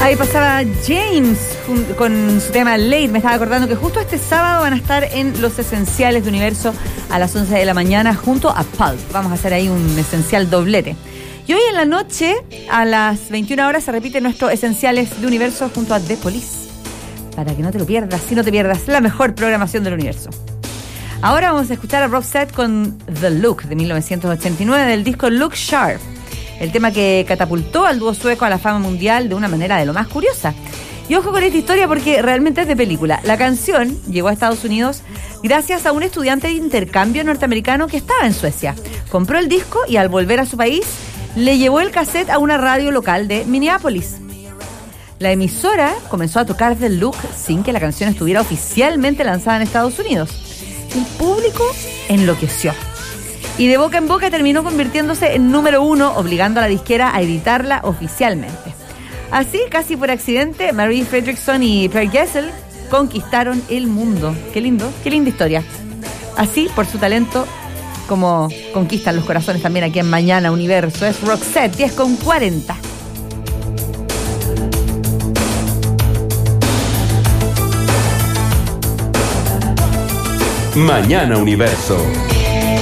Ahí pasaba James con su tema Late. Me estaba acordando que justo este sábado van a estar en Los Esenciales de Universo a las 11 de la mañana junto a Pulp. Vamos a hacer ahí un esencial doblete. Y hoy en la noche, a las 21 horas, se repite nuestro Esenciales de Universo junto a The Police. Para que no te lo pierdas, si no te pierdas la mejor programación del universo. Ahora vamos a escuchar a Roxette con The Look de 1989 del disco Look Sharp. El tema que catapultó al dúo sueco a la fama mundial de una manera de lo más curiosa. Y ojo con esta historia porque realmente es de película. La canción llegó a Estados Unidos gracias a un estudiante de intercambio norteamericano que estaba en Suecia. Compró el disco y al volver a su país le llevó el cassette a una radio local de Minneapolis. La emisora comenzó a tocar The Look sin que la canción estuviera oficialmente lanzada en Estados Unidos. El público enloqueció. Y de boca en boca terminó convirtiéndose en número 1, obligando a la disquera a editarla oficialmente. Así, casi por accidente, Marie Fredriksson y Per Gessle conquistaron el mundo. Qué lindo, qué linda historia. Así, por su talento, como conquistan los corazones también aquí en Mañana Universo. Es Roxette, 10:40. Mañana Universo.